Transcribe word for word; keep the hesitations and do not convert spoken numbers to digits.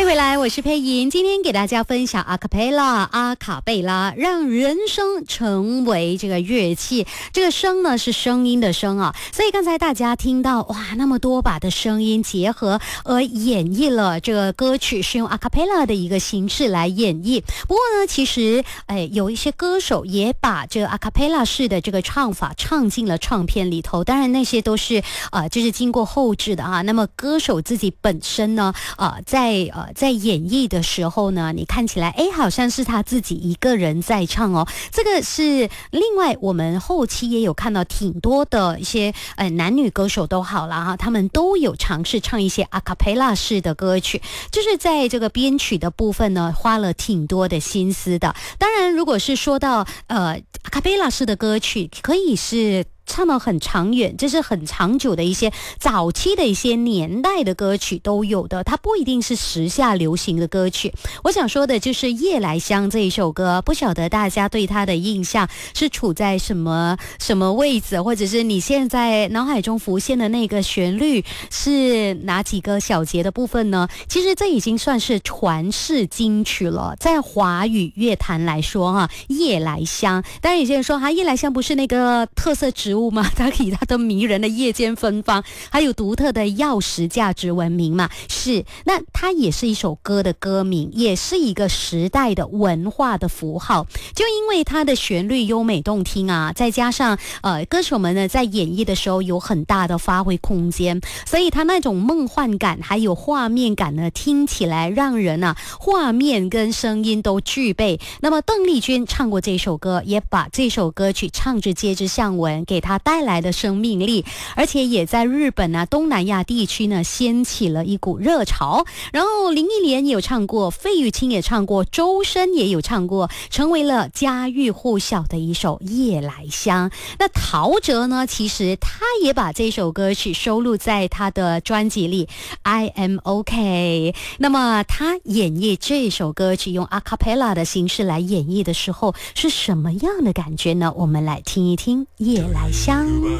回来，我是佩莹，今天给大家分享阿卡贝拉，阿卡贝拉让人声成为这个乐器，这个声呢是声音的声啊，所以刚才大家听到哇那么多把的声音结合而演绎了这个歌曲，是用阿卡贝拉的一个形式来演绎。不过呢，其实哎有一些歌手也把这个阿卡贝拉式的这个唱法唱进了唱片里头，当然那些都是呃就是经过后制的啊。那么歌手自己本身呢，呃在呃在演绎的时候呢，你看起来哎好像是他自己一个人在唱哦。这个是另外我们后期也有看到挺多的一些呃男女歌手都好啦哈，他们都有尝试唱一些阿卡贝拉式的歌曲，就是在这个编曲的部分呢花了挺多的心思的。当然如果是说到呃阿卡贝拉式的歌曲，可以是唱到很长远，这是很长久的一些早期的一些年代的歌曲都有的，它不一定是时下流行的歌曲。我想说的就是夜来香这一首歌，不晓得大家对它的印象是处在什么什么位置，或者是你现在脑海中浮现的那个旋律是哪几个小节的部分呢？其实这已经算是传世金曲了，在华语乐坛来说哈，夜来香，当然有些人说哈，夜来香不是那个特色植物吗？它以它的迷人的夜间芬芳还有独特的药食价值闻名嘛，是，那它也是一首歌的歌名，也是一个时代的文化的符号。就因为它的旋律优美动听啊，再加上呃歌手们呢在演绎的时候有很大的发挥空间，所以它那种梦幻感还有画面感呢，听起来让人啊画面跟声音都具备。那么邓丽君唱过这首歌，也把这首歌曲唱着接着向文给它带来的生命力，而且也在日本啊东南亚地区呢掀起了一股热潮。然后林忆莲也有唱过，费玉清也唱过，周深也有唱过，成为了家喻户晓的一首夜来香。那陶喆呢，其实他也把这首歌曲收录在他的专辑里 I Am OK。 那么他演绎这首歌曲用阿卡贝拉的形式来演绎的时候是什么样的感觉呢？我们来听一听夜来香。